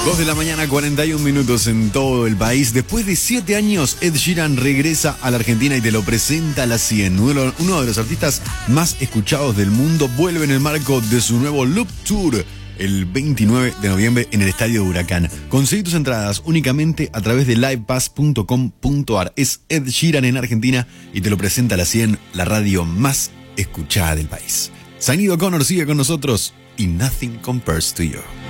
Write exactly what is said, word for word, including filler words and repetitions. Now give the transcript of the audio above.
dos de la mañana, cuarenta y un minutos en todo el país. Después de siete años, Ed Sheeran regresa a la Argentina y te lo presenta a la cien. Uno, uno de los artistas más escuchados del mundo vuelve en el marco de su nuevo Loop Tour el veintinueve de noviembre en el Estadio Huracán. Conseguí tus entradas únicamente a través de livepass punto com punto ar. Es Ed Sheeran en Argentina y te lo presenta a la cien, la radio más escuchada del país. Sinéad O'Connor sigue con nosotros y Nothing Compares to You.